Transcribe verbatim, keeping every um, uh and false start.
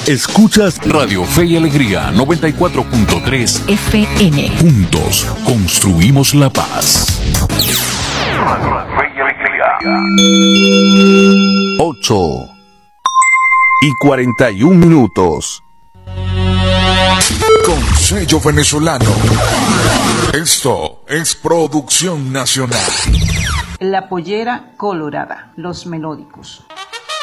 Escuchas Radio Fe y Alegría noventa y cuatro punto tres F M. Juntos construimos la paz. Radio Fe y Alegría. ocho y cuarenta y un minutos. Con sello venezolano. Esto es producción nacional. La pollera colorada, los melódicos.